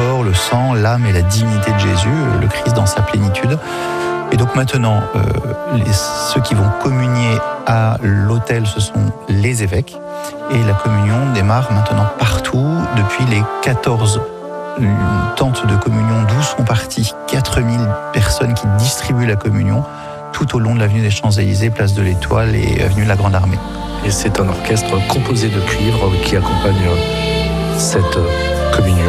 corps, le sang, l'âme et la divinité de Jésus, le Christ dans sa plénitude. Et donc maintenant, ceux qui vont communier à l'autel, ce sont les évêques. Et la communion démarre maintenant partout, depuis les 14 tentes de communion, d'où sont parties 4000 personnes qui distribuent la communion tout au long de l'avenue des Champs-Élysées, place de l'Étoile et avenue de la Grande Armée. Et c'est un orchestre composé de cuivre qui accompagne cette communion.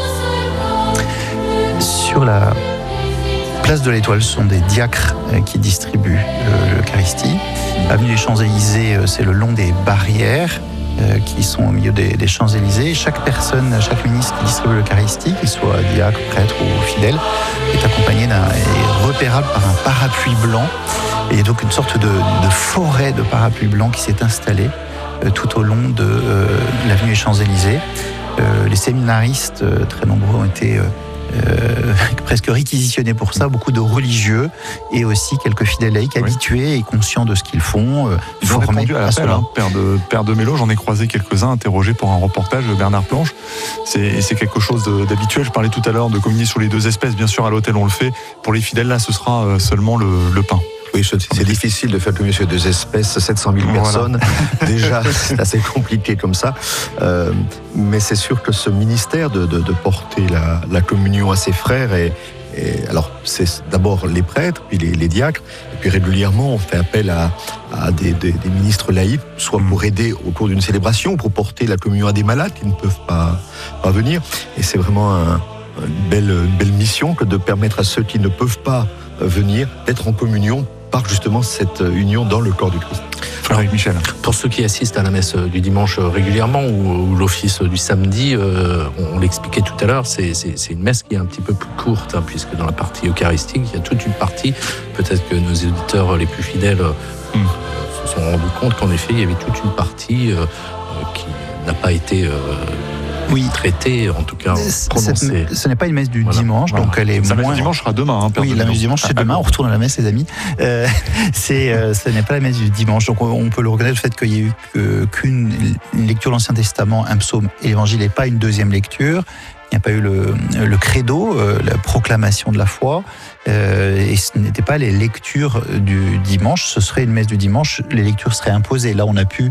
Sur la place de l'Étoile, ce sont des diacres qui distribuent l'Eucharistie. Avenue des Champs-Élysées, c'est le long des barrières qui sont au milieu des Champs-Élysées. Chaque personne, chaque ministre qui distribue l'Eucharistie, qu'il soit diacre, prêtre ou fidèle, est accompagné est repérable par un parapluie blanc. Et il y a donc une sorte de forêt de parapluies blancs qui s'est installée tout au long de l'avenue des Champs-Élysées. Les séminaristes, très nombreux, ont été presque réquisitionnés pour ça, beaucoup de religieux et aussi quelques fidèles laïcs habitués et conscients de ce qu'ils font. Ils ont répondu à l'appel, Père de Mélo, j'en ai croisé quelques-uns interrogés pour un reportage de Bernard Planche. C'est quelque chose d'habituel. Je parlais tout à l'heure de communier sur les deux espèces, bien sûr à l'autel on le fait. Pour les fidèles là, ce sera seulement le pain. Oui, c'est difficile de faire communier sur deux espèces, 700 000 personnes. Voilà. Déjà, c'est assez compliqué comme ça. Mais c'est sûr que ce ministère de porter la communion à ses frères, alors c'est d'abord les prêtres, puis les diacres, et puis régulièrement on fait appel à des ministres laïcs, soit pour aider au cours d'une célébration, ou pour porter la communion à des malades qui ne peuvent pas venir. Et c'est vraiment une belle mission que de permettre à ceux qui ne peuvent pas venir d'être en communion par justement cette union dans le corps du Christ. Frédéric Michel. Pour ceux qui assistent à la messe du dimanche régulièrement ou l'office du samedi, on l'expliquait tout à l'heure, c'est une messe qui est un petit peu plus courte, puisque dans la partie eucharistique, il y a toute une partie, peut-être que nos auditeurs les plus fidèles se sont rendus compte qu'en effet, il y avait toute une partie qui n'a pas été traitée, en tout cas prononcée. Ce n'est pas une messe du dimanche, donc elle est La messe du dimanche sera demain. Oui, la messe du dimanche c'est demain, on retourne à la messe les amis. Ce n'est pas la messe du dimanche, donc on peut le reconnaître, le fait qu'il n'y ait eu qu'une lecture de l'Ancien Testament, un psaume et l'Évangile, et pas une deuxième lecture. Il n'y a pas eu le credo, la proclamation de la foi, et ce n'était pas les lectures du dimanche. Ce serait une messe du dimanche, les lectures seraient imposées. Là, on a pu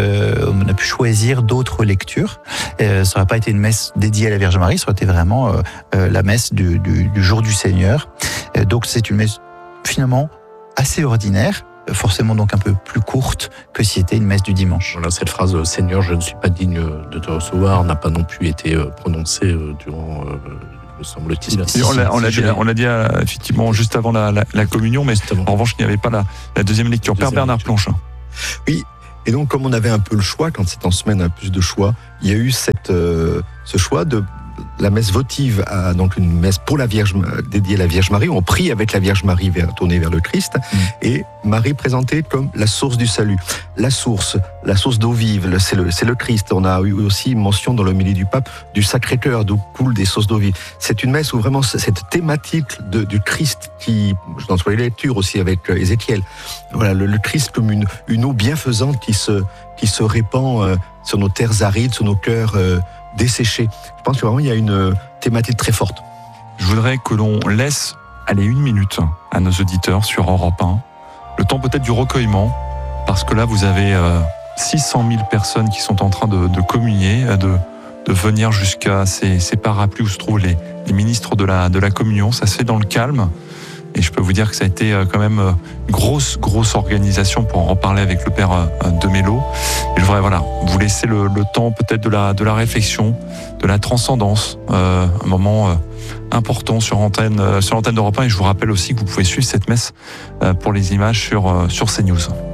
choisir d'autres lectures. Ça n'aurait pas été une messe dédiée à la Vierge Marie, ça aurait été vraiment la messe du jour du Seigneur. Donc c'est une messe finalement assez ordinaire, forcément donc un peu plus courte que si c'était une messe du dimanche. Voilà, cette phrase « Seigneur, je ne suis pas digne de te recevoir » n'a pas non plus été prononcée durant, me semble-t-il. On l'a dit effectivement juste avant la communion, mais en revanche, il n'y avait pas la deuxième lecture. Père Bernard Planche. Oui, et donc comme on avait un peu le choix, quand c'est en semaine, un peu plus de choix, il y a eu ce choix de la messe votive, donc une messe pour la Vierge, dédiée à la Vierge Marie. On prie avec la Vierge Marie tournée vers le Christ, et Marie présentée comme la source du salut. La source d'eau vive, c'est le Christ. On a eu aussi mention dans l'homélie du pape du Sacré-Cœur, d'où coulent des sources d'eau vive. C'est une messe où vraiment cette thématique du Christ qui, dans les lectures aussi avec Ézéchiel, voilà, le Christ comme une eau bienfaisante qui se répand sur nos terres arides, sur nos cœurs desséchés. Je pense que vraiment il y a une thématique très forte. Je voudrais que l'on laisse aller 1 minute à nos auditeurs sur Europe 1, le temps peut-être du recueillement, parce que là vous avez 600 000 personnes qui sont en train de communier, de venir jusqu'à ces parapluies où se trouvent les ministres de la communion. Ça se fait dans le calme, et je peux vous dire que ça a été quand même une grosse organisation pour en reparler avec le Père de Mélo. Et je voudrais vous laisser le temps peut-être de la réflexion, de la transcendance, un moment important sur l'antenne d'Europe 1. Et je vous rappelle aussi que vous pouvez suivre cette messe pour les images sur CNews.